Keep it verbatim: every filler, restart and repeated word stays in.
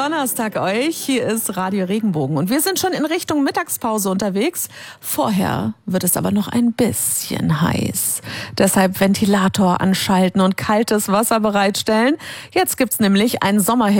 Donnerstag euch. Hier ist Radio Regenbogen und wir sind schon in Richtung Mittagspause unterwegs. Vorher wird es aber noch ein bisschen heiß. Deshalb Ventilator anschalten und kaltes Wasser bereitstellen. Jetzt gibt's nämlich ein Sommerhit.